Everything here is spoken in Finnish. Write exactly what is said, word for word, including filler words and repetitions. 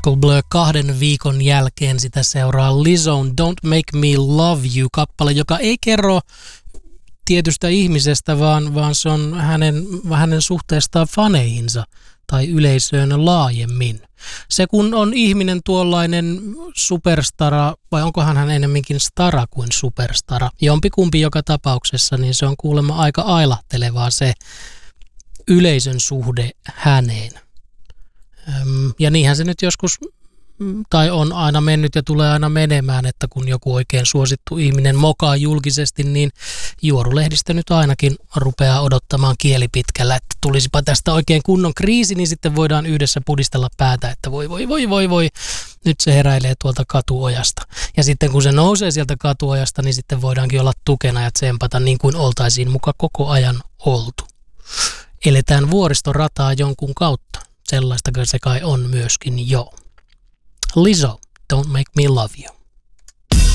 Michael Blur kahden viikon jälkeen sitä seuraa Lizzo'n Don't Make Me Love You-kappale, joka ei kerro tietystä ihmisestä, vaan, vaan se on hänen, hänen suhteestaan faneihinsa tai yleisöön laajemmin. Se kun on ihminen tuollainen superstara, vai onkohan hän enemmänkin stara kuin superstara, jompikumpi joka tapauksessa, niin se on kuulemma aika ailahtelevaa se yleisön suhde häneen. Ja niinhän se nyt joskus, tai on aina mennyt ja tulee aina menemään, että kun joku oikein suosittu ihminen mokaa julkisesti, niin juorulehdistö nyt ainakin rupeaa odottamaan kieli pitkällä, että tulisipa tästä oikein kunnon kriisi, niin sitten voidaan yhdessä pudistella päätä, että voi voi voi voi voi, nyt se heräilee tuolta katuojasta. Ja sitten kun se nousee sieltä katuojasta, niin sitten voidaankin olla tukena ja tsempata niin kuin oltaisiin muka koko ajan oltu. Eletään vuoristorataa jonkun kautta. Sellaista se kai on myöskin jo. Lizzo, Don't Make Me Love You.